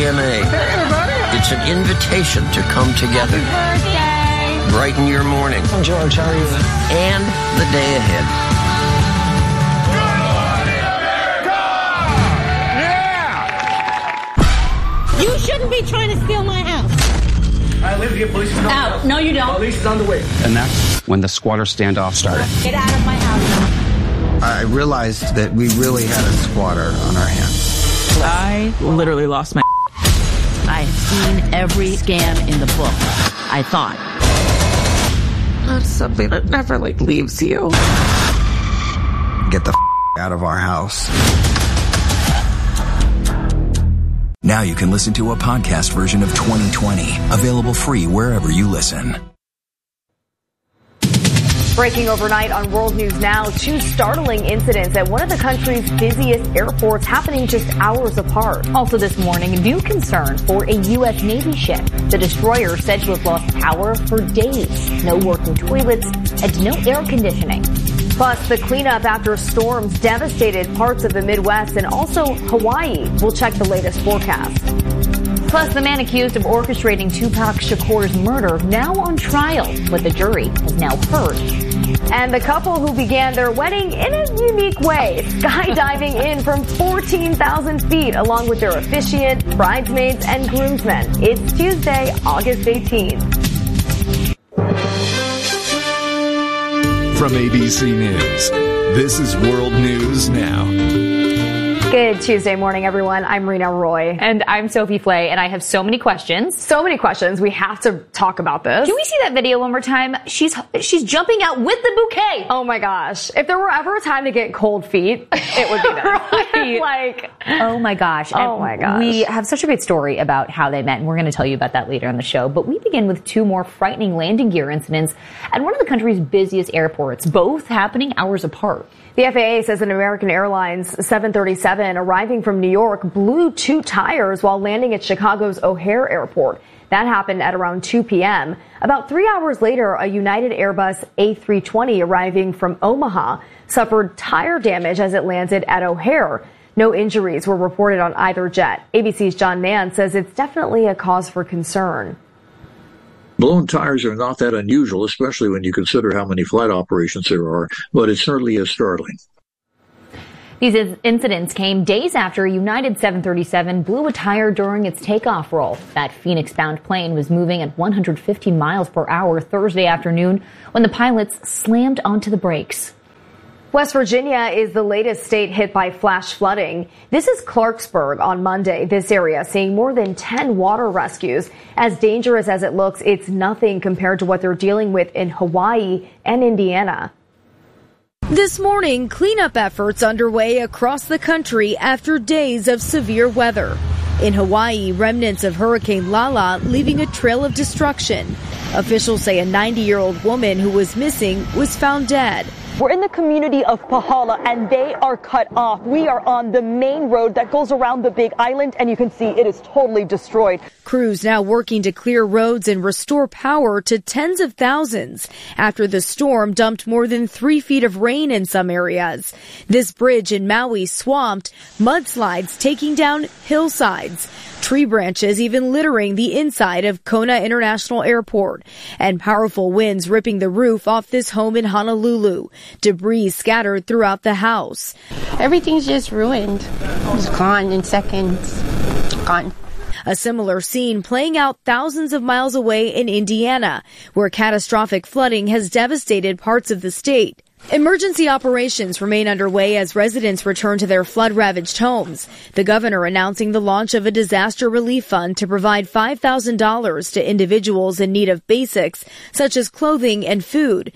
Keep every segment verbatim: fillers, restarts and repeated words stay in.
N A. It's an invitation to come together. Happy birthday. Brighten your morning. I'm George, how are you? And the day ahead. Yeah! You shouldn't be trying to steal my house. I live here. Police is on the Out. house. No, you don't. Police is on the way. And that's when the squatter standoff started. Get out of my house. I realized that we really had a squatter on our hands. I literally lost my I have seen every scam in the book, I thought. That's something that never, like, leaves you. Get the f- out of our house. Now you can listen to a podcast version of twenty twenty, available free wherever you listen. Breaking overnight on World News Now, two startling incidents at one of the country's busiest airports happening just hours apart. Also this morning, new concern for a U S Navy ship. The destroyer said to have lost power for days. No working toilets and no air conditioning. Plus, the cleanup after storms devastated parts of the Midwest and also Hawaii. We'll check the latest forecast. Plus, the man accused of orchestrating Tupac Shakur's murder now on trial, what the jury has now heard. And the couple who began their wedding in a unique way, skydiving in from fourteen thousand feet along with their officiant, bridesmaids, and groomsmen. It's Tuesday, August eighteenth. From A B C News, this is World News Now. Good Tuesday morning, everyone. I'm Rena Roy. And I'm Sophie Flay, and I have so many questions. So many questions. We have to talk about this. Can we see that video one more time? She's she's jumping out with the bouquet. Oh my gosh. If there were ever a time to get cold feet, it would be that. Right. Like, oh my gosh. And oh my gosh. We have such a great story about how they met, and we're going to tell you about that later on the show. But we begin with two more frightening landing gear incidents at one of the country's busiest airports, both happening hours apart. The F A A says an American Airlines seven thirty-seven arriving from New York blew two tires while landing at Chicago's O'Hare Airport. That happened at around two p.m. About three hours later, a United Airbus A three twenty arriving from Omaha suffered tire damage as it landed at O'Hare. No injuries were reported on either jet. A B C's John Nance says it's definitely a cause for concern. Blown tires are not that unusual, especially when you consider how many flight operations there are, but it certainly is startling. These incidents came days after a United seven thirty-seven blew a tire during its takeoff roll. That Phoenix-bound plane was moving at one hundred fifty miles per hour Thursday afternoon when the pilots slammed onto the brakes. West Virginia is the latest state hit by flash flooding. This is Clarksburg on Monday. This area seeing more than ten water rescues. As dangerous as it looks, it's nothing compared to what they're dealing with in Hawaii and Indiana. This morning, cleanup efforts underway across the country after days of severe weather. In Hawaii, remnants of Hurricane Lala leaving a trail of destruction. Officials say a ninety-year-old woman who was missing was found dead. We're in the community of Pahala, and they are cut off. We are on the main road that goes around the big island, and you can see it is totally destroyed. Crews now working to clear roads and restore power to tens of thousands after the storm dumped more than three feet of rain in some areas. This bridge in Maui swamped, mudslides taking down hillsides. Tree branches even littering the inside of Kona International Airport, and powerful winds ripping the roof off this home in Honolulu. Debris scattered throughout the house. Everything's just ruined. It's gone in seconds. Gone. A similar scene playing out thousands of miles away in Indiana, where catastrophic flooding has devastated parts of the state. Emergency operations remain underway as residents return to their flood-ravaged homes. The governor announcing the launch of a disaster relief fund to provide five thousand dollars to individuals in need of basics, such as clothing and food.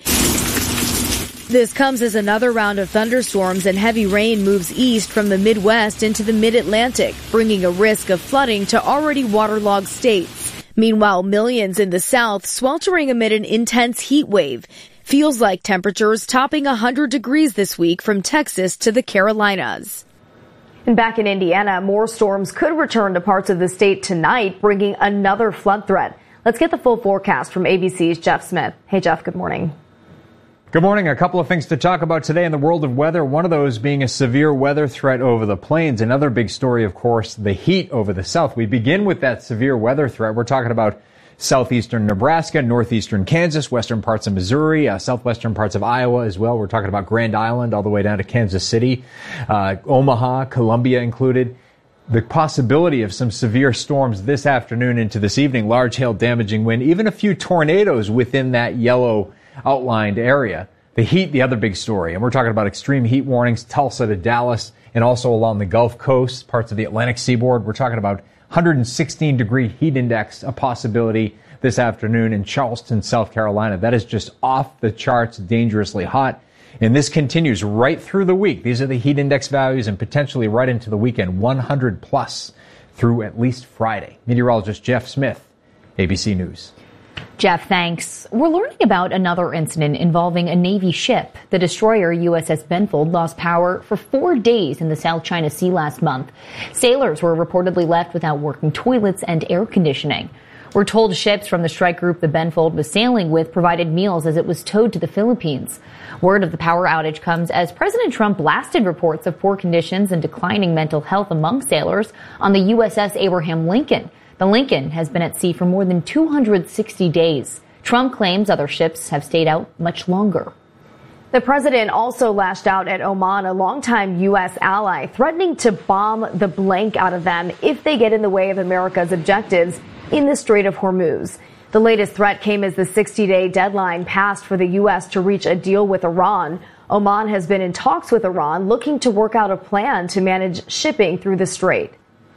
This comes as another round of thunderstorms and heavy rain moves east from the Midwest into the mid-Atlantic, bringing a risk of flooding to already waterlogged states. Meanwhile, millions in the South sweltering amid an intense heat wave. Feels like temperatures topping one hundred degrees this week from Texas to the Carolinas. And back in Indiana, more storms could return to parts of the state tonight, bringing another flood threat. Let's get the full forecast from A B C's Jeff Smith. Hey, Jeff, good morning. Good morning. A couple of things to talk about today in the world of weather. One of those being a severe weather threat over the plains. Another big story, of course, the heat over the south. We begin with that severe weather threat. We're talking about southeastern Nebraska, northeastern Kansas, western parts of Missouri, uh, southwestern parts of Iowa as well. We're talking about Grand Island all the way down to Kansas City, uh, Omaha, Columbia included. The possibility of some severe storms this afternoon into this evening, large hail, damaging wind, even a few tornadoes within that yellow outlined area. The heat, the other big story. And we're talking about extreme heat warnings, Tulsa to Dallas, and also along the Gulf Coast, parts of the Atlantic seaboard. We're talking about one hundred sixteen degree heat index, a possibility this afternoon in Charleston, South Carolina. That is just off the charts, dangerously hot. And this continues right through the week. These are the heat index values and potentially right into the weekend, one hundred plus through at least Friday. Meteorologist Jeff Smith, A B C News. Jeff, thanks. We're learning about another incident involving a Navy ship. The destroyer U S S Benfold lost power for four days in the South China Sea last month. Sailors were reportedly left without working toilets and air conditioning. We're told ships from the strike group the Benfold was sailing with provided meals as it was towed to the Philippines. Word of the power outage comes as President Trump blasted reports of poor conditions and declining mental health among sailors on the U S S Abraham Lincoln. The Lincoln has been at sea for more than two hundred sixty days. Trump claims other ships have stayed out much longer. The president also lashed out at Oman, a longtime U S ally, threatening to bomb the blank out of them if they get in the way of America's objectives in the Strait of Hormuz. The latest threat came as the sixty-day deadline passed for the U S to reach a deal with Iran. Oman has been in talks with Iran, looking to work out a plan to manage shipping through the strait.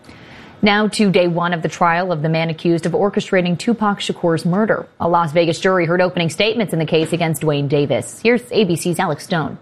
Now to day one of the trial of the man accused of orchestrating Tupac Shakur's murder. A Las Vegas jury heard opening statements in the case against Duane Davis. Here's A B C's Alex Stone.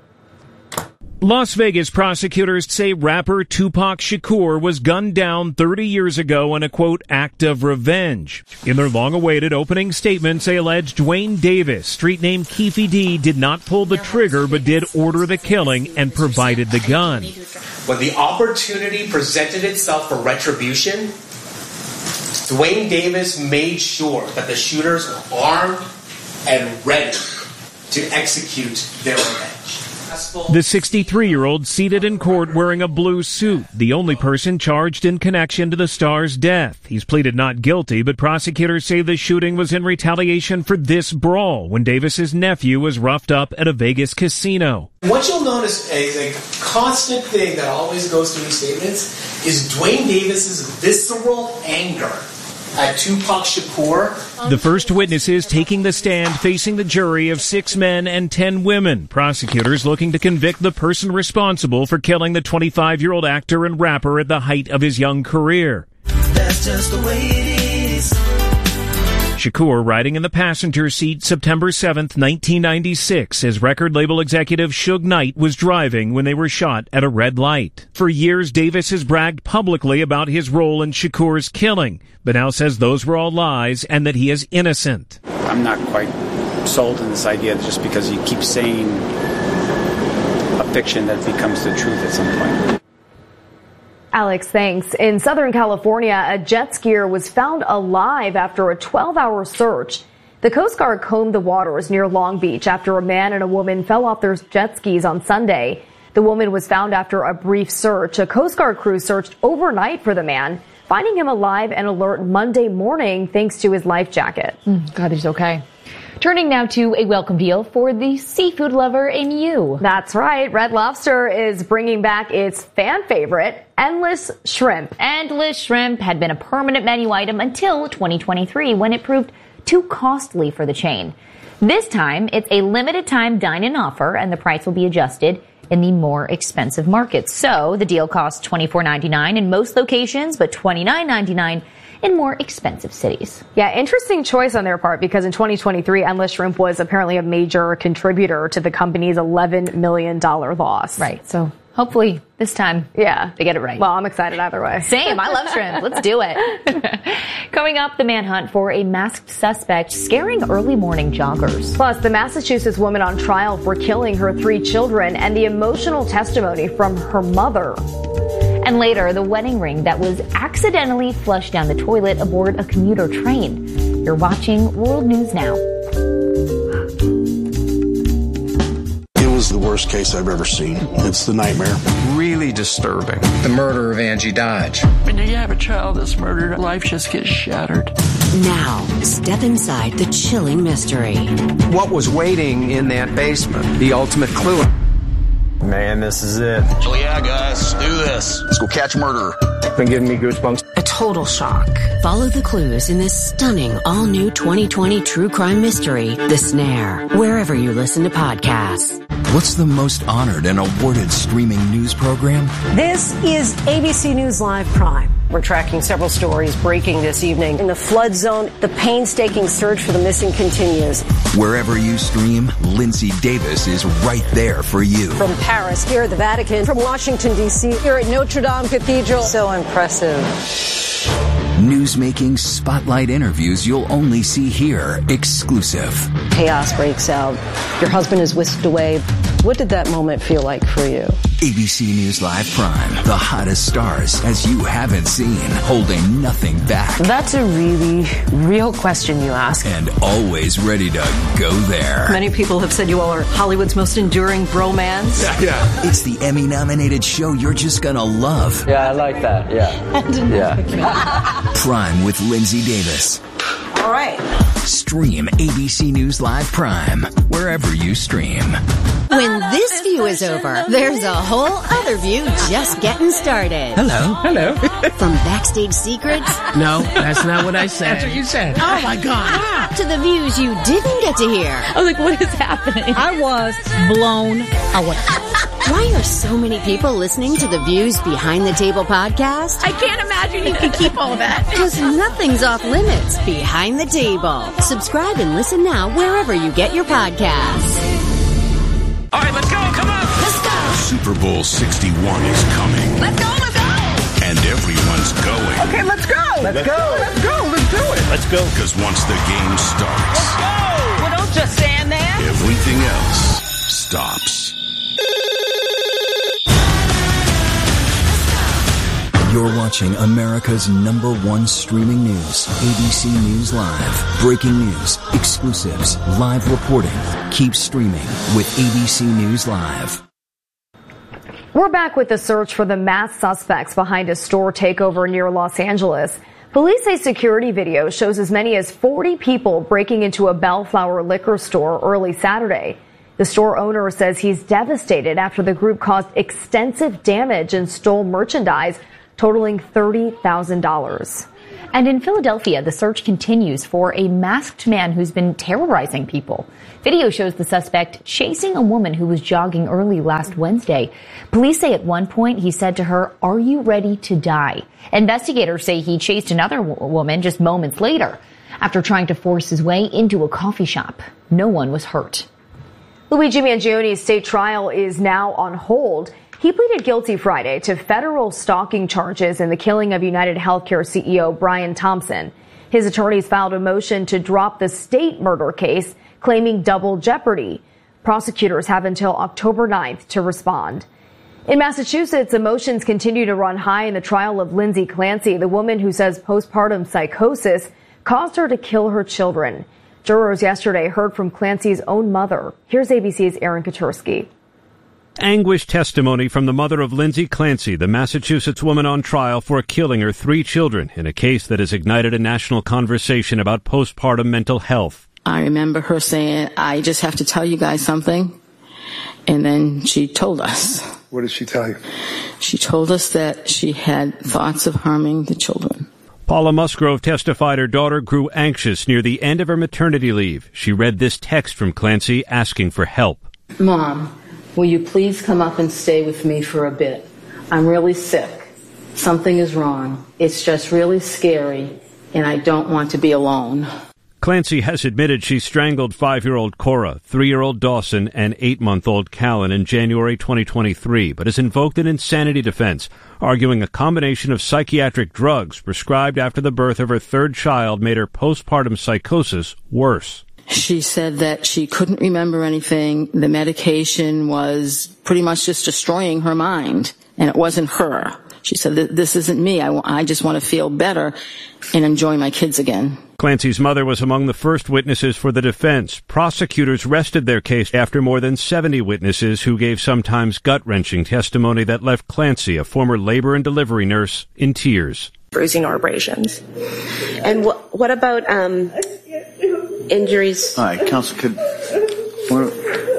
Las Vegas prosecutors say rapper Tupac Shakur was gunned down thirty years ago in a, quote, act of revenge. In their long-awaited opening statements, they alleged Duane Davis, street name Keefe D, did not pull the trigger but did order the killing and provided the gun. When the opportunity presented itself for retribution, Duane Davis made sure that the shooters were armed and ready to execute their revenge. The sixty-three-year-old seated in court wearing a blue suit, the only person charged in connection to the star's death. He's pleaded not guilty, but prosecutors say the shooting was in retaliation for this brawl when Davis's nephew was roughed up at a Vegas casino. What you'll notice is a constant thing that always goes through these statements is Duane Davis's visceral anger at Tupac Shakur. The first witnesses taking the stand facing the jury of six men and ten women. Prosecutors looking to convict the person responsible for killing the twenty-five-year-old actor and rapper at the height of his young career. That's just the way it is. Shakur riding in the passenger seat September seventh, nineteen ninety-six, as record label executive Suge Knight was driving when they were shot at a red light. For years, Davis has bragged publicly about his role in Shakur's killing, but now says those were all lies and that he is innocent. I'm not quite sold on this idea that just because you keep saying a fiction that becomes the truth at some point. Alex, thanks. In Southern California, a jet skier was found alive after a twelve-hour search. The Coast Guard combed the waters near Long Beach after a man and a woman fell off their jet skis on Sunday. The woman was found after a brief search. A Coast Guard crew searched overnight for the man, finding him alive and alert Monday morning thanks to his life jacket. Mm, God, he's okay. Turning now to a welcome deal for the seafood lover in you. That's right. Red Lobster is bringing back its fan favorite, Endless Shrimp. Endless Shrimp had been a permanent menu item until twenty twenty-three when it proved too costly for the chain. This time, it's a limited time dine-in offer and the price will be adjusted in the more expensive markets. So the deal costs twenty-four ninety-nine in most locations, but twenty-nine ninety-nine in more expensive cities. Yeah, interesting choice on their part because in twenty twenty-three, Endless Shrimp was apparently a major contributor to the company's eleven million dollars loss. Right. So hopefully this time, yeah, they get it right. Well, I'm excited either way. Same. I love shrimp. Let's do it. Coming up, the manhunt for a masked suspect scaring early morning joggers. Plus, the Massachusetts woman on trial for killing her three children and the emotional testimony from her mother. And later, the wedding ring that was accidentally flushed down the toilet aboard a commuter train. You're watching World News Now. worst case I've ever seen. It's the nightmare. Really disturbing. The murder of Angie Dodge. When you have a child that's murdered, life just gets shattered. Now, step inside the chilling mystery. What was waiting in that basement? The ultimate clue. Man, this is it. Oh yeah, guys, do this. Let's go catch murderer. Been giving me goosebumps. A total shock. Follow the clues in this stunning all-new twenty twenty true crime mystery, The Snare, wherever you listen to podcasts. What's the most honored and awarded streaming news program? This is A B C News Live Prime. We're tracking several stories breaking this evening. In the flood zone, the painstaking search for the missing continues. Wherever you stream, Lindsay Davis is right there for you. From Paris, here at the Vatican, from Washington, D C, here at Notre Dame Cathedral. So impressive. Newsmaking spotlight interviews you'll only see here, exclusive. Chaos breaks out. Your husband is whisked away. What did that moment feel like for you? A B C News Live Prime, the hottest stars as you haven't seen, holding nothing back. That's a really real question you ask. And always ready to go there. Many people have said you all are Hollywood's most enduring bromance. Yeah, yeah. It's the Emmy-nominated show you're just gonna love. Yeah, I like that, yeah. yeah. Prime with Lindsay Davis. All right. Stream A B C News Live Prime, wherever you stream. When this view is over, there's a whole other view just getting started. Hello. Hello. From backstage secrets. No, that's not what I said. That's what you said. Oh, my God. To the views you didn't get to hear. I was like, what is happening? I was blown away. Why are so many people listening to the Views Behind the Table podcast? I can't imagine you can keep all that. Because nothing's off limits behind the table. Subscribe and listen now wherever you get your podcasts. All right, let's go. Come on. Let's go. Super Bowl sixty-one is coming. Let's go. Let's go. And everyone's going. Okay, let's go. Let's, let's go. go. Let's go. Let's do it. Let's go. Because once the game starts, let's go. Well, don't just stand there. Everything else stops. You're watching America's number one streaming news, A B C News Live. Breaking news, exclusives, live reporting. Keep streaming with A B C News Live. We're back with the search for the masked suspects behind a store takeover near Los Angeles. Police say security video shows as many as forty people breaking into a Bellflower liquor store early Saturday. The store owner says he's devastated after the group caused extensive damage and stole merchandise totaling thirty thousand dollars. And in Philadelphia, the search continues for a masked man who's been terrorizing people. Video shows the suspect chasing a woman who was jogging early last Wednesday. Police say at one point he said to her, "Are you ready to die?" Investigators say he chased another w- woman just moments later after trying to force his way into a coffee shop. No one was hurt. Luigi Mangioni's state trial is now on hold. He pleaded guilty Friday to federal stalking charges in the killing of United Healthcare C E O Brian Thompson. His attorneys filed a motion to drop the state murder case, claiming double jeopardy. Prosecutors have until October ninth to respond. In Massachusetts, emotions continue to run high in the trial of Lindsay Clancy, the woman who says postpartum psychosis caused her to kill her children. Jurors yesterday heard from Clancy's own mother. Here's A B C's Aaron Katursky. Anguished testimony from the mother of Lindsay Clancy, the Massachusetts woman on trial for killing her three children in a case that has ignited a national conversation about postpartum mental health. I remember her saying, "I just have to tell you guys something." And then she told us. What did she tell you? She told us that she had thoughts of harming the children. Paula Musgrove testified her daughter grew anxious near the end of her maternity leave. She read this text from Clancy asking for help. "Mom, will you please come up and stay with me for a bit? I'm really sick. Something is wrong. It's just really scary, and I don't want to be alone." Clancy has admitted she strangled five-year-old Cora, three-year-old Dawson, and eight-month-old Callan in January twenty twenty-three, but has invoked an insanity defense, arguing a combination of psychiatric drugs prescribed after the birth of her third child made her postpartum psychosis worse. She said that she couldn't remember anything. The medication was pretty much just destroying her mind, and it wasn't her. She said, this isn't me. I, I just want to feel better and enjoy my kids again. Clancy's mother was among the first witnesses for the defense. Prosecutors rested their case after more than seventy witnesses who gave sometimes gut-wrenching testimony that left Clancy, a former labor and delivery nurse, in tears. Bruising or abrasions. And wh- what about um, injuries? All right, counsel, could... We're,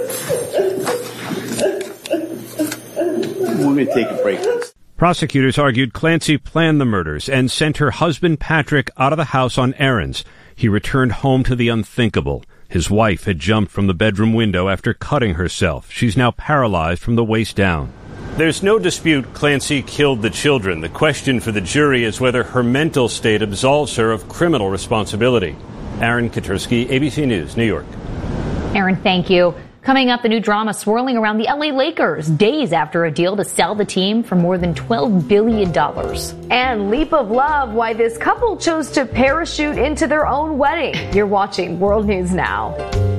we're going to take a break. Prosecutors argued Clancy planned the murders and sent her husband Patrick out of the house on errands. He returned home to the unthinkable. His wife had jumped from the bedroom window after cutting herself. She's now paralyzed from the waist down. There's no dispute Clancy killed the children. The question for the jury is whether her mental state absolves her of criminal responsibility. Aaron Katursky, A B C News, New York. Aaron, thank you. Coming up, the new drama swirling around the L A Lakers days after a deal to sell the team for more than twelve billion dollars. And Leap of Love, why this couple chose to parachute into their own wedding. You're watching World News Now.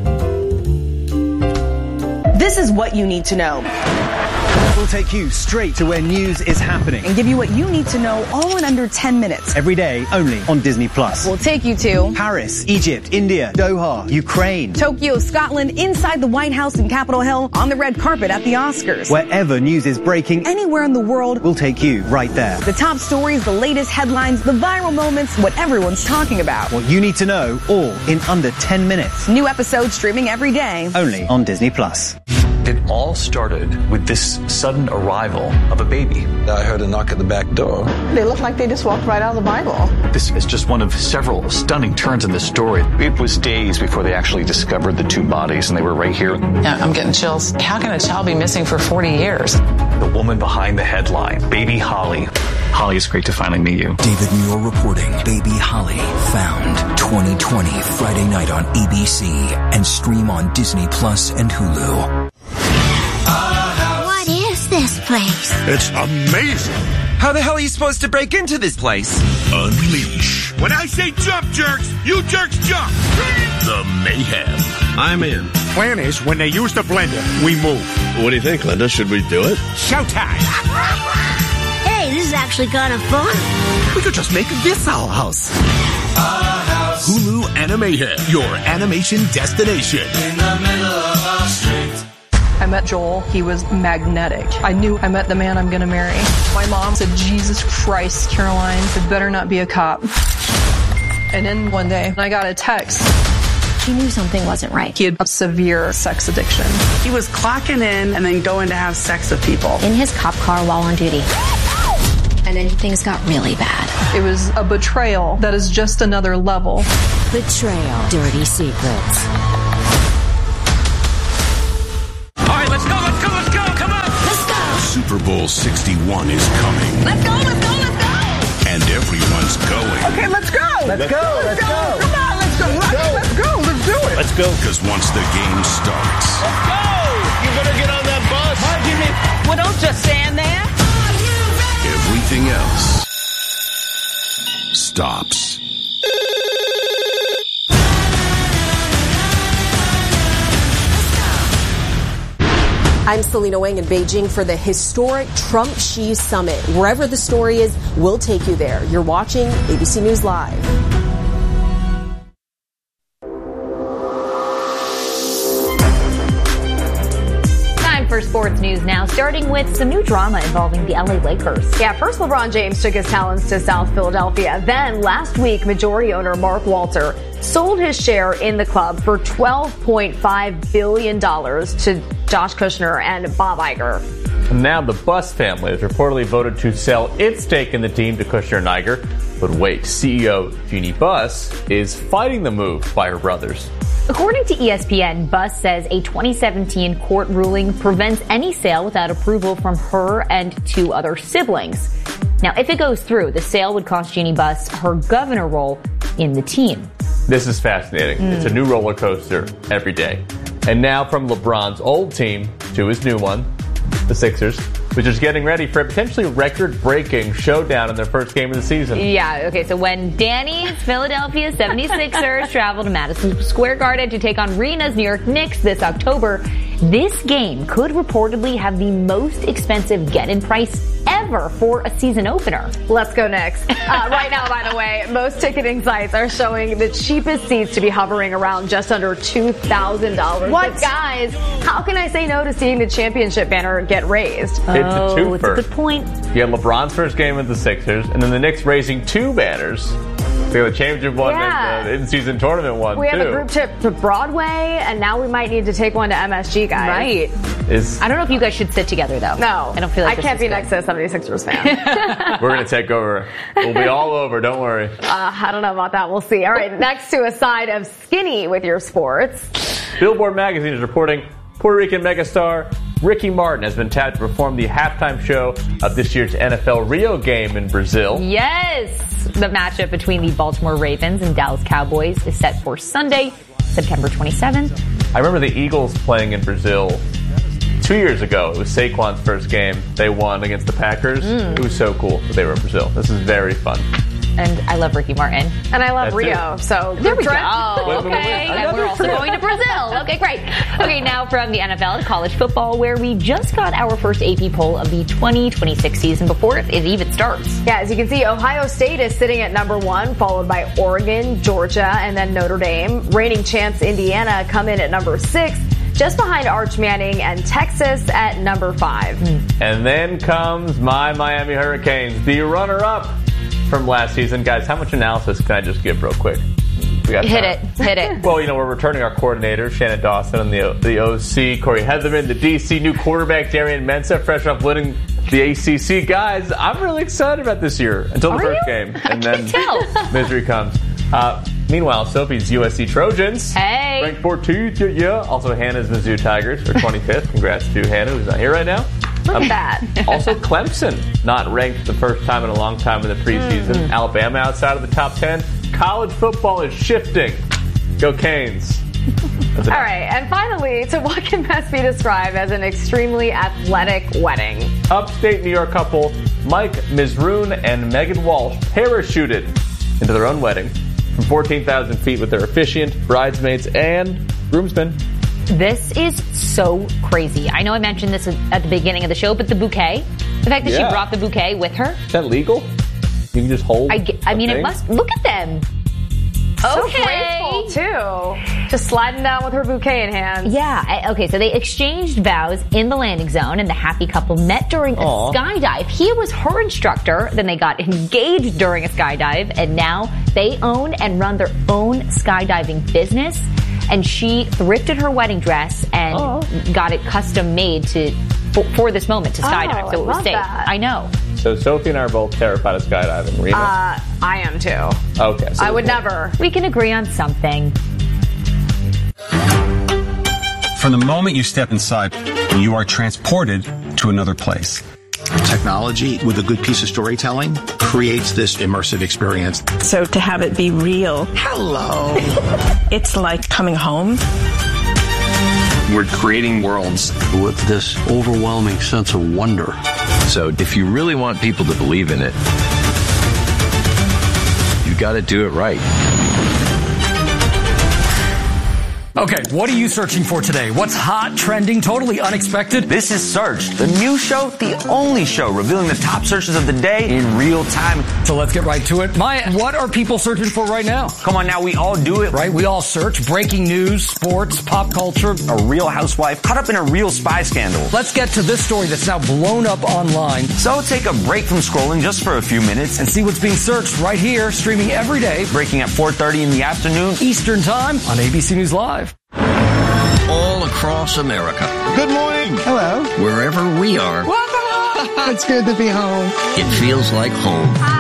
This is what you need to know. We'll take you straight to where news is happening and give you what you need to know all in under ten minutes. Every day, only on Disney Plus. We'll take you to Paris, Egypt, India, Doha, Ukraine, Tokyo, Scotland, inside the White House and Capitol Hill, on the red carpet at the Oscars. Wherever news is breaking, anywhere in the world, we'll take you right there. The top stories, the latest headlines, the viral moments, what everyone's talking about. What you need to know, all in under ten minutes. New episodes streaming every day. Only on Disney Plus. It all started with this sudden arrival of a baby. I heard a knock at the back door. They look like they just walked right out of the Bible. This is just one of several stunning turns in this story. It was days before they actually discovered the two bodies, and they were right here. Yeah, I'm getting chills. How can a child be missing for forty years? The woman behind the headline, Baby Holly. Holly, it's great to finally meet you. David Muir reporting Baby Holly found twenty twenty Friday night on A B C and stream on Disney Plus and Hulu. What is this place? It's amazing. How the hell are you supposed to break into this place? Unleash. When I say jump, jerks, you jerks jump. The mayhem. I'm in. Plan is, when they use the blender, we move. What do you think, Linda? Should we do it? Showtime. Hey, this is actually kind of fun. We could just make this our house. Our house. Hulu Animated, your animation destination. In the middle of our street. I met Joel. He was magnetic. I knew I met the man I'm going to marry. My mom said, Jesus Christ, Caroline, it better not be a cop. And then one day, I got a text. She knew something wasn't right. He had a severe sex addiction. He was clocking in and then going to have sex with people. In his cop car while on duty. And then things got really bad. It was a betrayal that is just another level. Betrayal. Dirty secrets. Super Bowl sixty-one is coming. Let's go, let's go, let's go! And everyone's going. Okay, let's go! Let's go, let's go! Come on, let's go! Let's go, let's go, let's do it! Let's go. Because once the game starts... Let's go! You better get on that bus! Why, Jimmy? Well, don't just stand there. Everything else... stops. I'm Selena Wang in Beijing for the historic Trump-Xi summit. Wherever the story is, we'll take you there. You're watching A B C News Live. Time for sports news now, starting with some new drama involving the L A Lakers. Yeah, first LeBron James took his talents to South Philadelphia. Then last week, majority owner Mark Walter sold his share in the club for twelve point five billion dollars to Josh Kushner and Bob Iger. Now the Buss family has reportedly voted to sell its stake in the team to Kushner and Iger. But wait, C E O Jeannie Buss is fighting the move by her brothers. According to E S P N, Buss says a twenty seventeen court ruling prevents any sale without approval from her and two other siblings. Now, if it goes through, the sale would cost Jeannie Buss her governor role in the team. This is fascinating. Mm. It's a new roller coaster every day. And now from LeBron's old team to his new one, the Sixers, which is getting ready for a potentially record-breaking showdown in their first game of the season. Yeah, okay, so when Danny's Philadelphia seventy-sixers travel to Madison Square Garden to take on Rena's New York Knicks this October, this game could reportedly have the most expensive get-in price ever ever for a season opener. Let's go next. Uh, right now, by the way, most ticketing sites are showing the cheapest seats to be hovering around just under two thousand dollars. What? But guys, how can I say no to seeing the championship banner get raised? It's a Oh, twofer. it's a good point. You have LeBron's first game with the Sixers, and then the Knicks raising two banners. We have the championship one Yeah. and the in-season tournament one, We too. have a group trip to Broadway, and now we might need to take one to M S G, guys. Right. Is I don't know if you guys should sit together, though. No. I don't feel like I this can't is be good. next to a seventy-sixers fan. We're going to take over. We'll be all over. Don't worry. Uh, I don't know about that. We'll see. All right, next to a side of skinny with your sports. Billboard magazine is reporting Puerto Rican megastar Ricky Martin has been tapped to perform the halftime show of this year's N F L Rio game in Brazil. Yes! The matchup between the Baltimore Ravens and Dallas Cowboys is set for Sunday, September twenty-seventh. I remember the Eagles playing in Brazil two years ago. It was Saquon's first game. They won against the Packers. Mm. It was so cool that they were in Brazil. This is very fun. And I love Ricky Martin. And I love That's Rio, it. so There we trip. go. Wait, wait, wait. Okay, and Another we're also trip. going to Brazil. Okay, great. Okay, now from the N F L to college football, where we just got our first A P poll of the twenty twenty-six season before it even starts. Yeah, as you can see, Ohio State is sitting at number one, followed by Oregon, Georgia, and then Notre Dame. Reigning champs Indiana come in at number six, just behind Arch Manning, and Texas at number five. And then comes my Miami Hurricanes, the runner-up from last season. Guys, how much analysis can I just give real quick? We got Hit time. it. Hit it. Well, you know, we're returning our coordinator, Shannon Dawson, and the the O C, Corey Heatherman, the D C, new quarterback, Darian Mensah, fresh off winning the A C C. Guys, I'm really excited about this year until the Are first you? game. I And can then tell. misery comes. Uh, meanwhile, Sophie's U S C Trojans. Hey. Ranked fourteenth, yeah, yeah. Also, Hannah's Mizzou Tigers are twenty-fifth. Congrats to Hannah, who's not here right now. Look Um, at that. Also, Clemson, not ranked the first time in a long time in the preseason. Mm. Alabama outside of the top ten. College football is shifting. Go Canes. That's All it. right, and finally, to what can best be described as an extremely athletic wedding. Upstate New York couple Mike Mizroon and Megan Walsh parachuted into their own wedding from fourteen thousand feet with their officiant, bridesmaids, and groomsmen. This is so crazy. I know I mentioned this at the beginning of the show, but the bouquet, the fact that Yeah. she brought the bouquet with her, Is that legal? You can just hold. I, ge- I a mean, thing? it must, look at them. So Okay. graceful, too. Just sliding down with her bouquet in hand. Yeah. I- Okay. So they exchanged vows in the landing zone, and the happy couple met during a Aw. skydive. He was her instructor. Then they got engaged during a skydive, and now they own and run their own skydiving business. And she thrifted her wedding dress and Oh. got it custom made to for, for this moment to Oh, skydive, so I it was love safe. that. I know. So Sophie and I are both terrified of skydiving. Rena? Uh, I am too. okay. So I would we'll- never. We can agree on something. From the moment you step inside, you are transported to another place. Technology with a good piece of storytelling creates this immersive experience. So to have it be real. Hello. It's like coming home. We're creating worlds with this overwhelming sense of wonder. So if you really want people to believe in it, you got to do it right. Okay, what are you searching for today? What's hot, trending, totally unexpected? This is Search, the new show, the only show revealing the top searches of the day in real time. So let's get right to it. Maya, what are people searching for right now? Come on now, we all do it. Right, we all search breaking news, sports, pop culture. A real housewife caught up in a real spy scandal. Let's get to this story that's now blown up online. So take a break from scrolling just for a few minutes and see what's being searched right here, streaming every day. Breaking at four thirty in the afternoon. Eastern Time on A B C News Live. All across America. Good morning. Hello. Wherever we are. It's good to be home. It feels like home.